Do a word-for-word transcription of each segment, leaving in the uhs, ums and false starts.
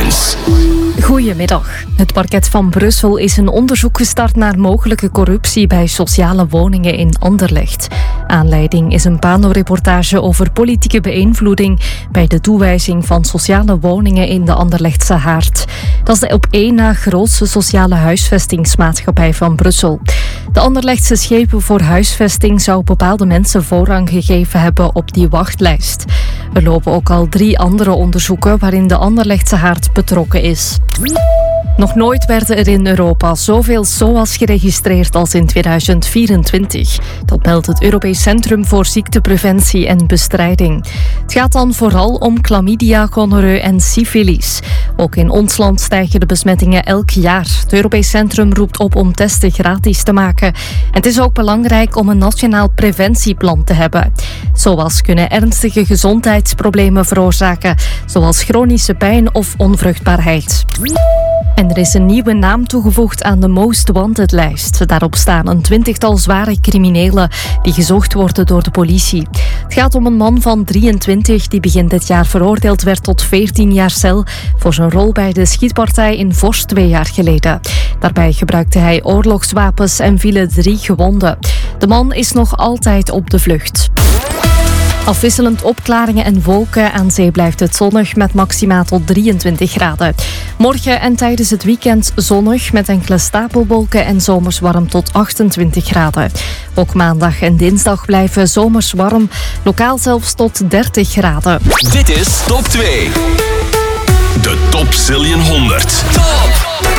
Headlines. Goedemiddag. Het parket van Brussel is een onderzoek gestart naar mogelijke corruptie bij sociale woningen in Anderlecht. Aanleiding is een panoreportage over politieke beïnvloeding bij de toewijzing van sociale woningen in de Anderlechtse Haard. Dat is de op één na grootste sociale huisvestingsmaatschappij van Brussel. De Anderlechtse schepen voor huisvesting zou bepaalde mensen voorrang gegeven hebben op die wachtlijst. Er lopen ook al drie andere onderzoeken waarin de Anderlechtse Haard betrokken is. Nog nooit werden er in Europa zoveel S O A's geregistreerd als in tweeduizend vierentwintig. Dat meldt het Europees Centrum voor Ziektepreventie en Bestrijding. Het gaat dan vooral om chlamydia, gonorreu en syfilis. Ook in ons land stijgen de besmettingen elk jaar. Het Europees Centrum roept op om testen gratis te maken. En het is ook belangrijk om een nationaal preventieplan te hebben. S O A's kunnen ernstige gezondheidsproblemen veroorzaken, zoals chronische pijn of onvruchtbaarheid. En er is een nieuwe naam toegevoegd aan de Most Wanted-lijst. Daarop staan een twintigtal zware criminelen die gezocht worden door de politie. Het gaat om een man van drieëntwintig die begin dit jaar veroordeeld werd tot veertien jaar cel voor zijn rol bij de schietpartij in Vorst twee jaar geleden. Daarbij gebruikte hij oorlogswapens en vielen drie gewonden. De man is nog altijd op de vlucht. Afwisselend opklaringen en wolken. Aan zee blijft het zonnig met maxima tot drieëntwintig graden. Morgen en tijdens het weekend zonnig met enkele stapelwolken en zomers warm tot achtentwintig graden. Ook maandag en dinsdag blijven zomers warm, lokaal zelfs tot dertig graden. Dit is Top twee. De Top Zillion honderd. Top!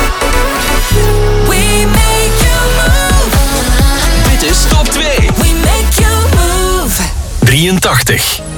We make you move. Dit is Top twee. We make you move. drieëntachtig.